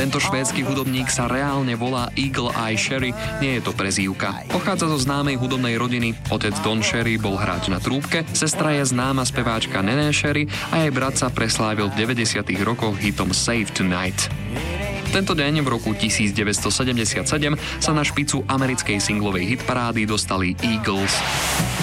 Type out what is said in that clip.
Tento švédsky hudobník sa reálne volá Eagle Eye Cherry, nie je to prezývka. Pochádza zo známej hudobnej rodiny, otec Don Cherry bol hráč na trúbke, sestra je známa speváčka Nené Cherry a jej brat sa preslávil v 90. rokoch hitom Save Tonight. Tento deň v roku 1977 sa na špicu americkej singlovej hitparády dostali Eagles.